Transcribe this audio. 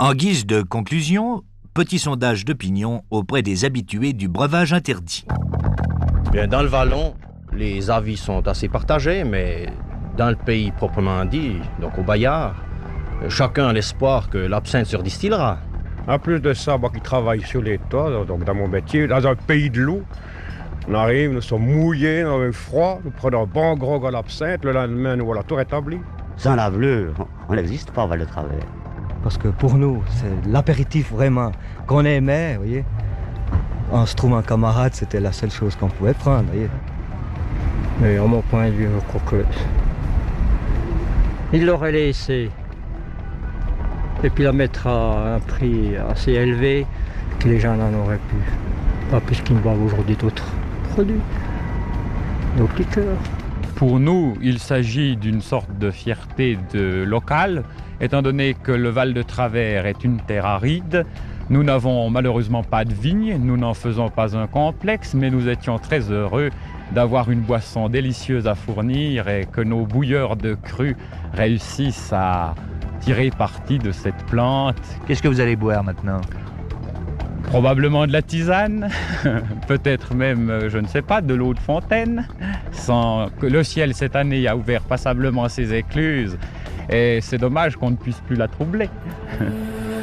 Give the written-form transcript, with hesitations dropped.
En guise de conclusion, petit sondage d'opinion auprès des habitués du breuvage interdit. Bien, dans le Vallon, les avis sont assez partagés, mais dans le pays proprement dit, donc au Bayard, chacun a l'espoir que l'absinthe se redistillera. En plus de ça, moi qui travaille sur les toits, donc dans mon métier, dans un pays de l'eau, on arrive, nous sommes mouillés, on a froid, nous prenons un bon grog à l'absinthe, le lendemain, nous voilà tout rétabli. Sans la bleue, on n'existe pas au Val-de-Travers. Parce que pour nous, c'est l'apéritif vraiment qu'on aimait, vous voyez. En se trouvant camarade, c'était la seule chose qu'on pouvait prendre, vous voyez. Mais à mon point de vue, je crois que il l'aurait laissé. Et puis la mettre à un prix assez élevé que les gens n'en auraient plus. Pas plus qu'ils ne boivent aujourd'hui d'autres produits, d'autres liqueurs. Pour nous, il s'agit d'une sorte de fierté locale, étant donné que le Val-de-Travers est une terre aride. Nous n'avons malheureusement pas de vignes, nous n'en faisons pas un complexe, mais nous étions très heureux d'avoir une boisson délicieuse à fournir et que nos bouilleurs de cru réussissent à tirer parti de cette plante. Qu'est-ce que vous allez boire maintenant? Probablement de la tisane, peut-être même, je ne sais pas, de l'eau de fontaine, sans que le ciel cette année a ouvert passablement ses écluses et c'est dommage qu'on ne puisse plus la troubler.